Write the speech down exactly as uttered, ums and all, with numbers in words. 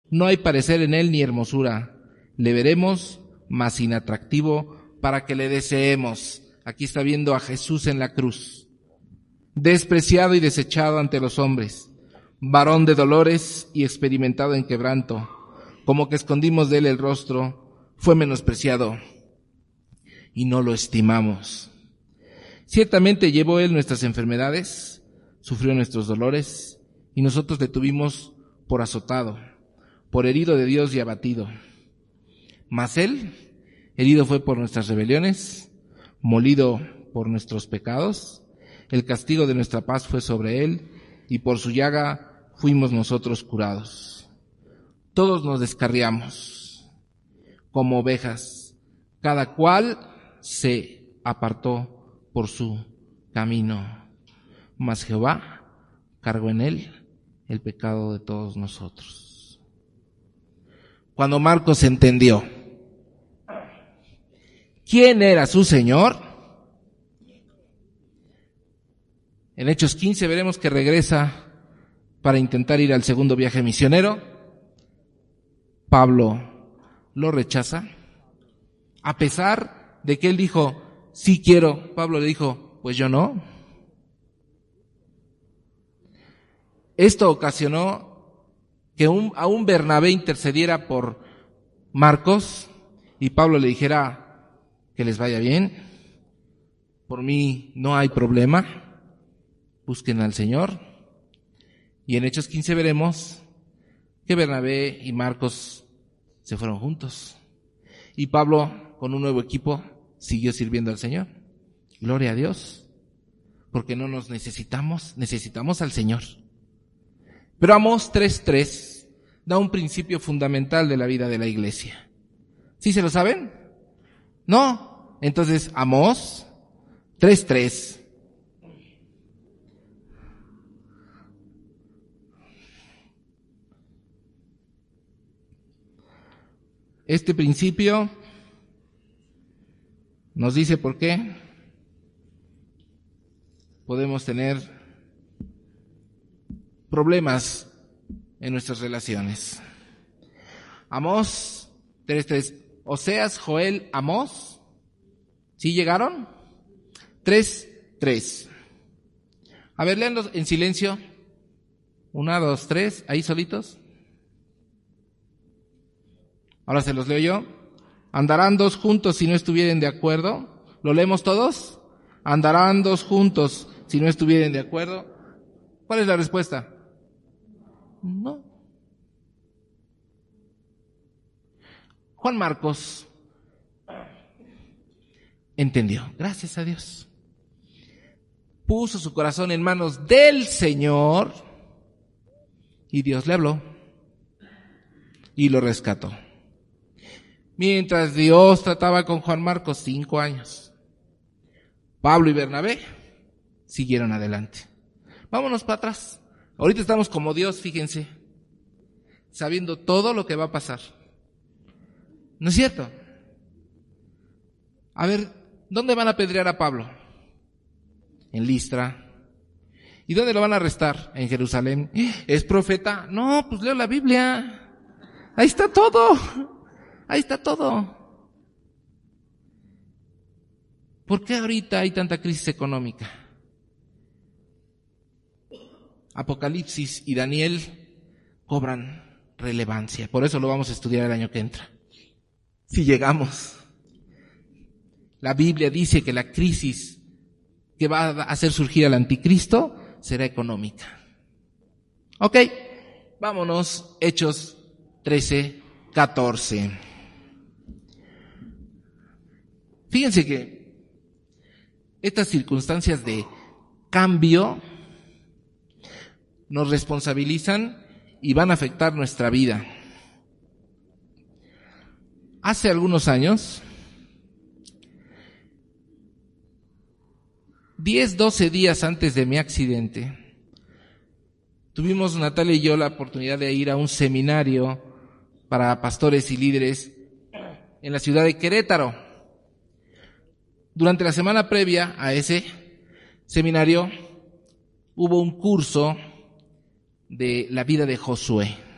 No hay parecer en él ni hermosura. Le veremos, mas sin atractivo, para que le deseemos. Aquí está viendo a Jesús en la cruz. Despreciado y desechado ante los hombres, varón de dolores y experimentado en quebranto, como que escondimos de él el rostro, fue menospreciado y no lo estimamos. Ciertamente llevó él nuestras enfermedades, sufrió nuestros dolores, y nosotros le tuvimos por azotado, por herido de Dios y abatido. Mas él, herido fue por nuestras rebeliones, molido por nuestros pecados. El castigo de nuestra paz fue sobre él, y por su llaga fuimos nosotros curados. Todos nos descarriamos como ovejas, cada cual se apartó por su camino. Mas Jehová cargó en él el pecado de todos nosotros. Cuando Marcos entendió quién era su Señor, en Hechos quince veremos que regresa para intentar ir al segundo viaje misionero. Pablo lo rechaza, a pesar de que él dijo, sí quiero. Pablo le dijo, pues yo no. Esto ocasionó que un, a un Bernabé intercediera por Marcos y Pablo le dijera que les vaya bien, por mí no hay problema, busquen al Señor. Y en Hechos quince veremos que Bernabé y Marcos se fueron juntos y Pablo con un nuevo equipo siguió sirviendo al Señor. Gloria a Dios, porque no nos necesitamos, necesitamos al Señor. Pero Amós tres tres da un principio fundamental de la vida de la iglesia. ¿Sí se lo saben? ¿No? Entonces, Amós tres tres. Este principio nos dice por qué podemos tener problemas en nuestras relaciones. Amós tres tres. Oseas, Joel, Amós. ¿Sí llegaron? tres tres. A ver, léanlos en silencio. Una, dos, tres. Ahí solitos. Ahora se los leo yo. Andarán dos juntos si no estuvieren de acuerdo. ¿Lo leemos todos? Andarán dos juntos si no estuvieren de acuerdo. ¿Cuál es la respuesta? No. Juan Marcos entendió, gracias a Dios. Puso su corazón en manos del Señor y Dios le habló y lo rescató. Mientras Dios trataba con Juan Marcos cinco años, Pablo y Bernabé siguieron adelante. Vámonos para atrás. Ahorita estamos como Dios, fíjense, sabiendo todo lo que va a pasar. ¿No es cierto? A ver, ¿dónde van a apedrear a Pablo? En Listra. ¿Y dónde lo van a arrestar? En Jerusalén. ¿Es profeta? No, pues leo la Biblia. Ahí está todo. Ahí está todo. ¿Por qué ahorita hay tanta crisis económica? Apocalipsis y Daniel cobran relevancia. Por eso lo vamos a estudiar el año que entra. Si llegamos. La Biblia dice que la crisis que va a hacer surgir al anticristo será económica. Ok, vámonos, Hechos trece, catorce. Fíjense que estas circunstancias de cambio nos responsabilizan y van a afectar nuestra vida. Hace algunos años, diez, doce días antes de mi accidente, tuvimos Natalia y yo la oportunidad de ir a un seminario para pastores y líderes en la ciudad de Querétaro. Durante la semana previa a ese seminario hubo un curso de la vida de Josué.